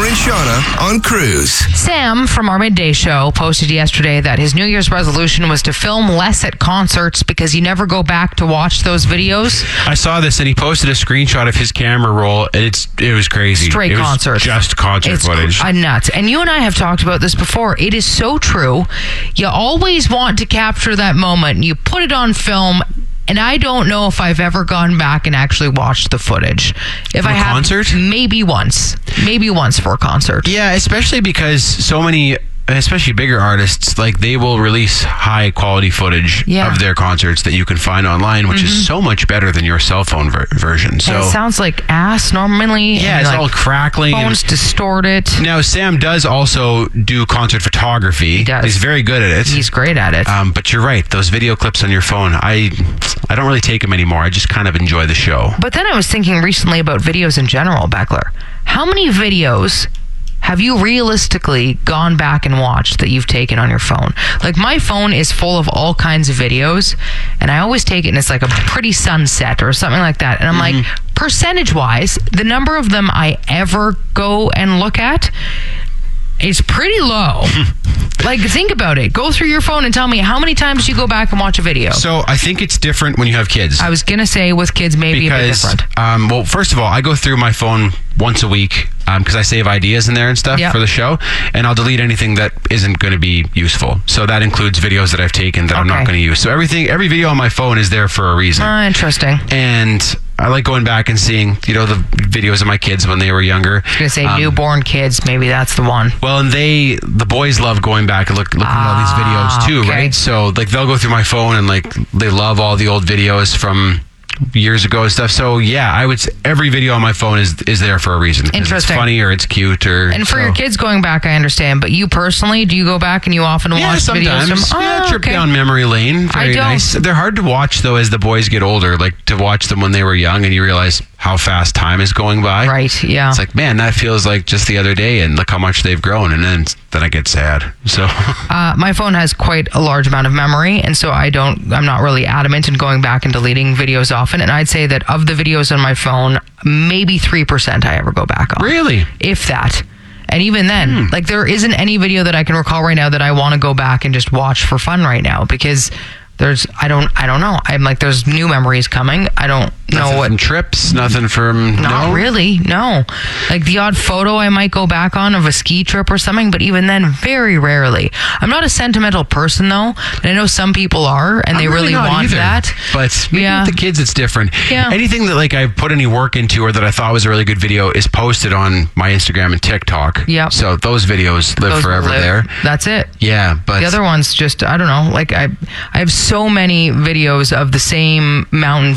and Shauna on Cruise. Sam from our midday show posted yesterday that his New Year's resolution was to film less at concerts because you never go back to watch those videos. I saw this and he posted a screenshot of his camera roll and it was crazy. Straight concerts. Just concert footage. Nuts. And you and I have talked about this before. It is so true. You always want to capture that moment. You put it on film. And I don't know if I've ever gone back and actually watched the footage. If I have, concert? Maybe once for a concert. Yeah, especially because so many, especially bigger artists, like they will release high quality footage of their concerts that you can find online, which is so much better than your cell phone version. So and it sounds like ass normally. Yeah, it's all crackling. Phones distort it. Now, Sam does also do concert photography. He does. He's very good at it. He's great at it. But you're right. Those video clips on your phone, I don't really take them anymore. I just kind of enjoy the show. But then I was thinking recently about videos in general, Beckler. How many videos have you realistically gone back and watched that you've taken on your phone? Like, my phone is full of all kinds of videos, and I always take it and it's like a pretty sunset or something like that. And I'm like, percentage-wise, the number of them I ever go and look at is pretty low. Like, think about it. Go through your phone and tell me how many times you go back and watch a video. So I think it's different when you have kids. I was going to say with kids, maybe a bit different. Well, first of all, I go through my phone once a week because I save ideas in there and stuff for the show, and I'll delete anything that isn't going to be useful. So that includes videos that I've taken that I'm not going to use. So every video on my phone is there for a reason. Interesting. And I like going back and seeing, the videos of my kids when they were younger. I was going to say newborn kids, maybe that's the one. Well, and the boys love going back and looking at all these videos too, right? So like they'll go through my phone and like they love all the old videos from years ago and stuff. So yeah, I would say every video on my phone is there for a reason. Interesting. It's funny or it's cute or. And for your kids going back, I understand. But you personally, do you go back and you often watch sometimes. videos from? Trip down memory lane. Very nice. They're hard to watch though as the boys get older. Like to watch them when they were young and you realize how fast time is going by. Right. Yeah. It's like, man, that feels like just the other day, and look how much they've grown. And then I get sad. So my phone has quite a large amount of memory, and so I'm not really adamant in going back and deleting videos often. And I'd say that of the videos on my phone, maybe 3% I ever go back on. Really? If that. And even then, like there isn't any video that I can recall right now that I want to go back and just watch for fun right now, because I don't know. I'm like, there's new memories coming. I don't know what. Nothing from trips, nothing from. Not really, no. Like the odd photo I might go back on of a ski trip or something, but even then, very rarely. I'm not a sentimental person though, and I know some people are, and they really want either. That. But maybe with the kids, it's different. Yeah. Anything that like I put any work into or that I thought was a really good video is posted on my Instagram and TikTok. Yeah. So those videos live forever there. That's it. Yeah, but the other ones just, I don't know. Like I have so many videos of the same mountain